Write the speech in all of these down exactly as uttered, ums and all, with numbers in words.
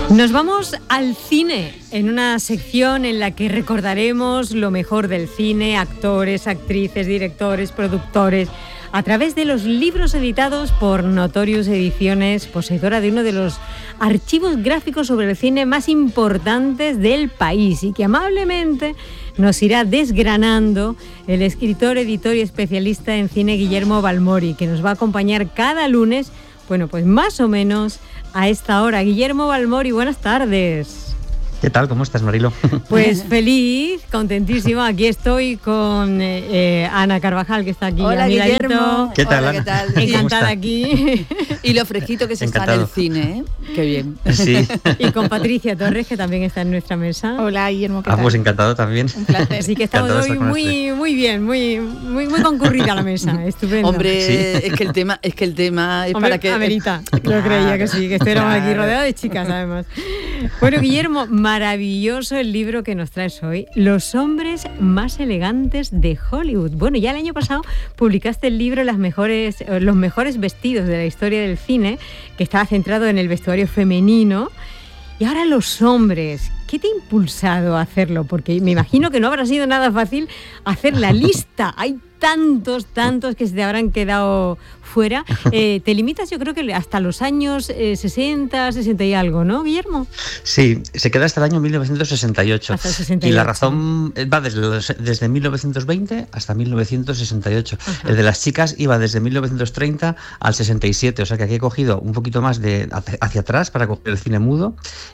Nos vamos al cine, en una sección en la que recordaremos lo mejor del cine, actores, actrices, directores, productores, a través de los libros editados por Notorious Ediciones, poseedora de uno de los archivos gráficos sobre el cine más importantes del país y que amablemente nos irá desgranando el escritor, editor y especialista en cine Guillermo Balmori, que nos va a acompañar cada lunes, bueno, pues más o menos a esta hora. Guillermo Balmori, buenas tardes. ¿Qué tal? ¿Cómo estás, Marilo? Pues feliz, contentísima. Aquí estoy con eh, Ana Carvajal, que está aquí. Hola, Guillermo. ¿Qué tal, Hola, Ana? ¿qué tal? Encantada aquí. Y lo fresquito que se Encantado. está en el cine, ¿eh? Qué bien. Sí. Y con Patricia Torres, que también está en nuestra mesa. Hola, Guillermo, ¿qué Ah, tal? pues encantado también. Un placer. Así que estamos Encantado de hoy estar con muy, muy bien, muy, muy, muy concurrida la mesa. Estupendo. Hombre, Sí. es que el tema, es que el tema es Hombre, para que. amerita. Yo Claro, creía que sí, que estuviéramos aquí claro. rodeados de chicas, además. Bueno, Guillermo, maravilloso el libro que nos traes hoy, Los hombres más elegantes de Hollywood. Bueno, ya el año pasado publicaste el libro Las mejores, Los mejores vestidos de la historia del cine, que estaba centrado en el vestuario femenino. Y ahora los hombres. ¿Qué te ha impulsado a hacerlo? Porque me imagino que no habrá sido nada fácil hacer la lista. Hay tantos, tantos que se te habrán quedado fuera. Eh, te limitas, yo creo que hasta los años eh, sesenta, sesenta y algo, ¿no, Guillermo? Sí, se queda hasta el año mil novecientos sesenta y ocho. Hasta el sesenta y ocho. Y la razón va desde, los- desde mil novecientos veinte hasta mil novecientos sesenta y ocho. Ajá. El de las chicas iba desde mil novecientos treinta al sesenta y siete. O sea que aquí he cogido un poquito más de hacia, hacia atrás para coger el cine mudo.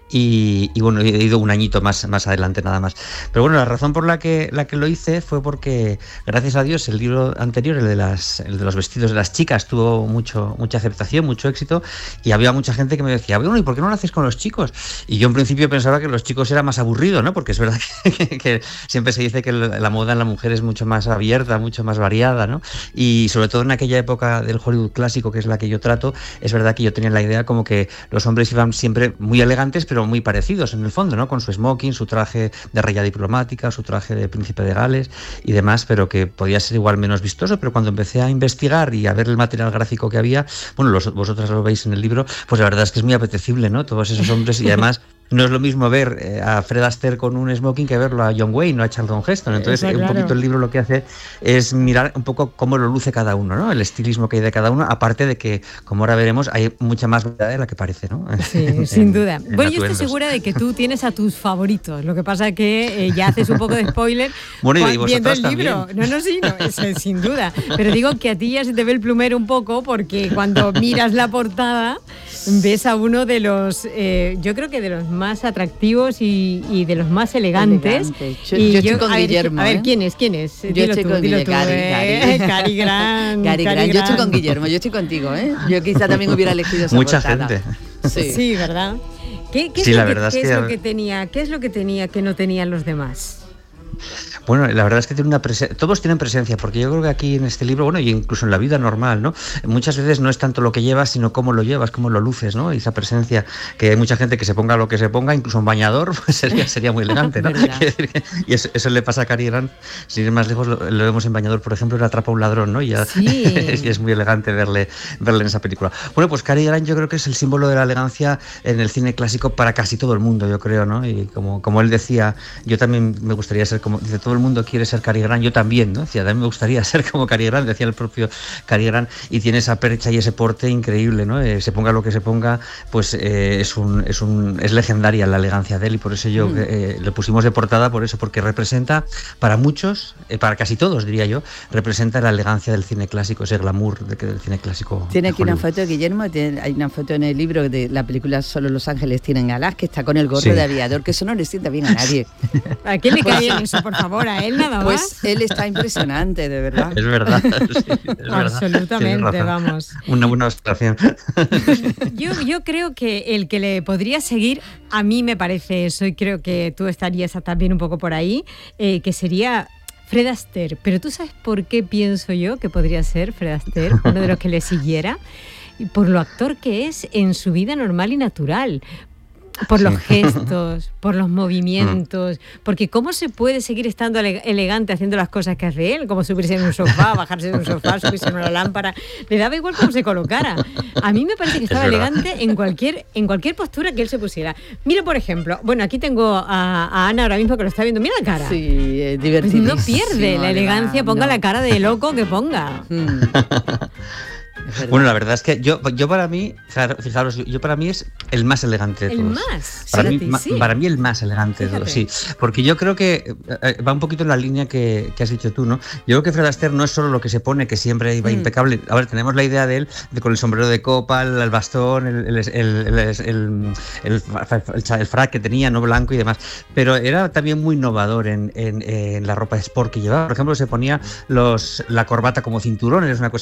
Y, y bueno, he ido un añito más, más adelante nada más. Pero bueno, la razón por la que, la que lo hice fue porque, gracias a Dios, el libro anterior, el de, las, el de los vestidos de las chicas, tuvo mucho, mucha aceptación, mucho éxito, y había mucha gente que me decía, bueno, ¿y por qué no lo haces con los chicos? Y yo en principio pensaba que los chicos era más aburrido, ¿no? Porque es verdad que, que, que siempre se dice que la moda en la mujer es mucho más abierta, mucho más variada, ¿no? Y sobre todo en aquella época del Hollywood clásico, que es la que yo trato, es verdad que yo tenía la idea como que los hombres iban siempre muy elegantes, pero muy parecidos en el fondo, ¿no? Con su smoking, su traje de raya diplomática, su traje de príncipe de Gales y demás, pero que podía ser igual menos vistoso. Pero cuando empecé a investigar y a ver el material gráfico que había, bueno, los, vosotras lo veis en el libro, pues la verdad es que es muy apetecible, ¿no? Todos esos hombres, y además no es lo mismo ver eh, a Fred Astaire con un smoking que verlo a John Wayne o a Charlton Heston. Entonces, Está eh, claro. un poquito el libro lo que hace es mirar un poco cómo lo luce cada uno, ¿no? El estilismo que hay de cada uno, aparte de que, como ahora veremos, hay mucha más variedad de la que parece, ¿no? Sí, En- sin duda. en Bueno, yo estoy atuendos. segura de que tú tienes a tus favoritos. Lo que pasa que eh, ya haces un poco de spoiler Bueno, y cua- viendo el vosotras libro. también. No, no, sí, no, eso es sin duda. Pero digo que a ti ya se te ve el plumero un poco porque cuando miras la portada ves a uno de los, eh, yo creo que de los más atractivos y, y de los más elegantes. Elegante. Yo- Y yo estoy con a ver, Guillermo, A ver, ¿eh? ¿quién es? ¿Quién es? Yo Dilo estoy tú, con dilo Guillermo. tú. Gary, eh. Gary. Cary Grant. Gary Cary Grant. Yo estoy con Grant. Guillermo, yo estoy contigo, ¿eh? Yo quizá también hubiera elegido esa Mucha portada. gente. Sí. Sí, ¿verdad? ¿Qué, qué Sí, es, lo la que, verdad es qué que- es lo que tenía? ¿Qué es lo que tenía que no tenían los demás? Bueno, la verdad es que tiene una presen- todos tienen presencia, porque yo creo que aquí en este libro, bueno, y incluso en la vida normal, ¿no? Muchas veces no es tanto lo que llevas, sino cómo lo llevas, cómo lo luces, ¿no? Y esa presencia, que hay mucha gente que se ponga lo que se ponga, incluso un bañador, pues sería, sería muy elegante, ¿no? Verdad. Quiero decir que- y eso, eso le pasa a Cary Grant, sin ir más lejos, lo, lo vemos en Bañador, por ejemplo, era Atrapa a un ladrón, ¿no? Y ya Sí. es, y es muy elegante verle, verle en esa película. Bueno, pues Cary Grant yo creo que es el símbolo de la elegancia en el cine clásico para casi todo el mundo, yo creo, ¿no? Y como, como él decía, yo también me gustaría ser como, dice, todo el mundo quiere ser Cary Grant, yo también, ¿no? Decía, también me gustaría ser como Cary Grant, decía el propio Cary Grant, y tiene esa percha y ese porte increíble, ¿no? Eh, se ponga lo que se ponga, pues eh, es un, es un es legendaria la elegancia de él, y por eso yo Mm. eh, le pusimos de portada, por eso, porque representa para muchos, eh, para casi todos diría yo, representa la elegancia del cine clásico, ese glamour de que- del cine clásico. Tiene de aquí una Hollywood. foto de Guillermo, tiene- hay una foto en el libro de la película Solo Los Ángeles tienen alas, que está con el gorro Sí. de aviador, que eso no le sienta bien a nadie. ¿A quién le cae bien eso, por favor? ¿A él nada más? Pues él está impresionante, de verdad. Es verdad, sí, es verdad. Absolutamente, Tienes razón. vamos. Una buena observación. Yo, yo creo que el que le podría seguir, a mí me parece eso, y creo que tú estarías también un poco por ahí, eh, que sería Fred Astaire. Pero ¿tú sabes por qué pienso yo que podría ser Fred Astaire uno de los que le siguiera? Y por lo actor que es en su vida normal y natural. por los gestos, por los movimientos, porque cómo se puede seguir estando ele- elegante haciendo las cosas que hace él, como subirse en un sofá, bajarse de un sofá, subirse en una lámpara, le daba igual cómo se colocara. A mí me parece que estaba elegante en cualquier en cualquier postura que él se pusiera. Mira, por ejemplo, bueno, aquí tengo a, a Ana ahora mismo que lo está viendo, mira la cara. Sí, es divertidísimo. No pierde la elegancia, ponga no. la cara de loco que ponga. Mm. Bueno, la verdad es que yo, yo para mí, fijaros, yo, yo para mí es el más elegante de El todos. más, Para sí, mí, ma- sí. para mí el más elegante de todos, sí. Porque yo creo que eh, va un poquito en la línea que, que has dicho tú, ¿no? Yo creo que Fred Astaire no es solo lo que se pone, que siempre iba Mm. impecable. A ver, tenemos la idea de él de con el sombrero de copa, el, el bastón, el, el, el, el, el, el, el, el, el frac que tenía, no blanco y demás. Pero era también muy innovador en, en, en la ropa sport que llevaba. Por ejemplo, se ponía los, la corbata como cinturón, es una cosa